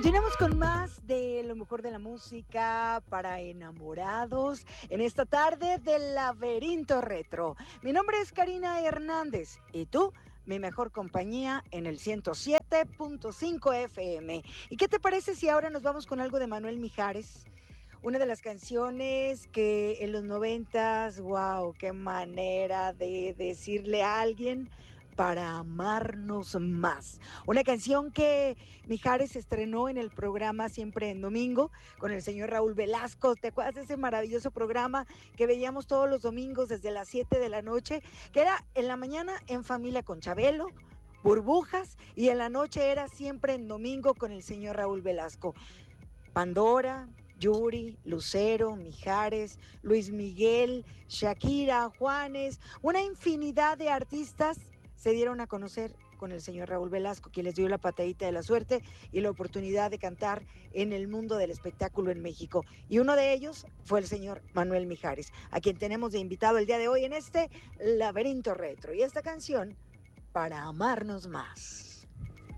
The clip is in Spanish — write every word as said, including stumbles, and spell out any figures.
Continuamos con más de lo mejor de la música para enamorados en esta tarde del Laberinto Retro. Mi nombre es Karina Hernández y tú, mi mejor compañía en el ciento siete punto cinco F M. ¿Y qué te parece si ahora nos vamos con algo de Manuel Mijares? Una de las canciones que en los noventas, wow, qué manera de decirle a alguien para amarnos más. Una canción que Mijares estrenó en el programa Siempre en Domingo con el señor Raúl Velasco. ¿Te acuerdas de ese maravilloso programa que veíamos todos los domingos desde las siete de la noche? Que era en la mañana En Familia con Chabelo, Burbujas, y en la noche era Siempre en Domingo con el señor Raúl Velasco. Pandora, Yuri, Lucero, Mijares, Luis Miguel, Shakira, Juanes, una infinidad de artistas se dieron a conocer con el señor Raúl Velasco, quien les dio la patadita de la suerte y la oportunidad de cantar en el mundo del espectáculo en México. Y uno de ellos fue el señor Manuel Mijares, a quien tenemos de invitado el día de hoy en este Laberinto Retro. Y esta canción, Para amarnos más.